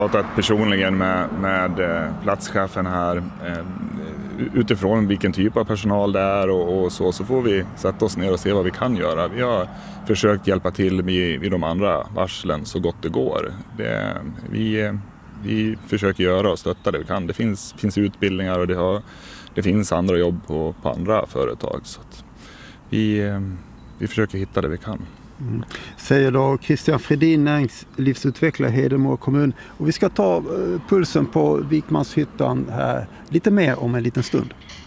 pratat personligen med platschefen här utifrån vilken typ av personal det är och så får vi sätta oss ner och se vad vi kan göra. Vi har försökt hjälpa till vid de andra varslen så gott det går. Vi försöker göra och stötta det vi kan. Det finns utbildningar och det finns andra jobb på andra företag. Så att vi försöker hitta det vi kan. Säger då Christian Fredin, näringslivsutvecklare i Hedemora kommun. Och vi ska ta pulsen på Vikmanshyttan här lite mer om en liten stund.